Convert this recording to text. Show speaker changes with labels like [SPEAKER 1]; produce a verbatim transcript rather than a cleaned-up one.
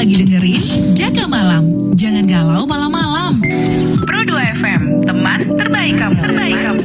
[SPEAKER 1] lagi dengerin Jaga Malam. Jangan galau malam-malam.
[SPEAKER 2] Pro dua F M, teman terbaik kamu. Terbaik kamu.